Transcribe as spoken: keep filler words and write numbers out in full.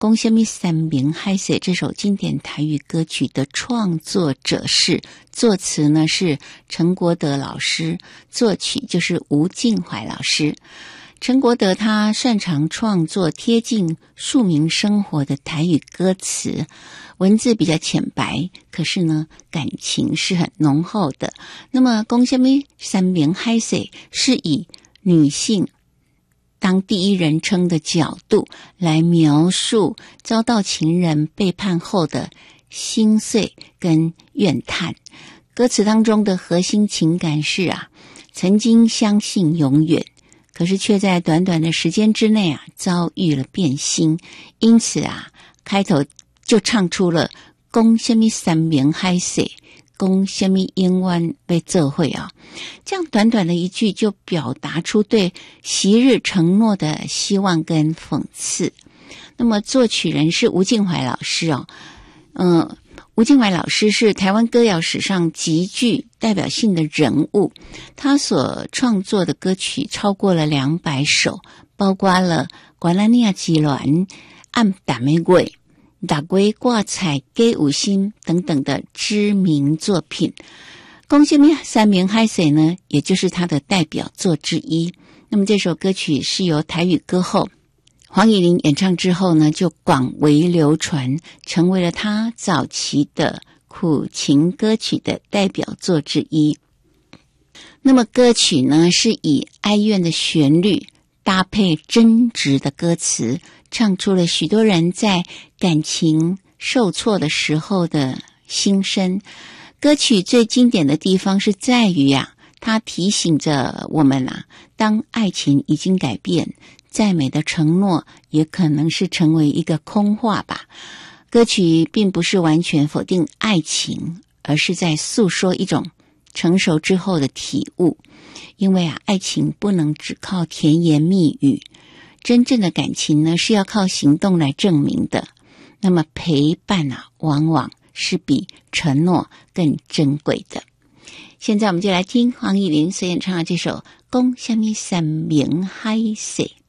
讲什么山明海誓这首经典台语歌曲的创作者是，作词呢是陈国德老师，作曲就是吴敬怀老师。陈国德他擅长创作贴近庶民生活的台语歌词，文字比较浅白，可是呢感情是很浓厚的。那么讲什么山明海誓是以女性当第一人称的角度来描述遭到情人背叛后的心碎跟怨叹。歌词当中的核心情感是啊，曾经相信永远，可是却在短短的时间之内啊遭遇了变心，因此啊开头就唱出了讲什么山明海誓，讲什么永远要做伙啊，这样短短的一句就表达出对昔日承诺的希望跟讽刺。那么作曲人是吴敬怀老师哦，嗯，吴敬怀老师是台湾歌谣史上极具代表性的人物，他所创作的歌曲超过了两百首，包括了管拉尼亚之恋、暗淡玫瑰、大龟挂彩给五星等等的知名作品。讲什么山明海誓呢，也就是他的代表作之一。那么这首歌曲是由台语歌后黄乙玲演唱之后呢，就广为流传，成为了他早期的苦情歌曲的代表作之一。那么歌曲呢，是以哀怨的旋律搭配真挚的歌词，唱出了许多人在感情受挫的时候的心声。歌曲最经典的地方是在于啊，它提醒着我们啊，当爱情已经改变，再美的承诺也可能是成为一个空话吧。歌曲并不是完全否定爱情，而是在诉说一种成熟之后的体悟。因为啊，爱情不能只靠甜言蜜语，真正的感情呢是要靠行动来证明的。那么陪伴啊，往往是比承诺更珍贵的。现在我们就来听黄乙玲所演唱的这首《讲什么山明海誓》。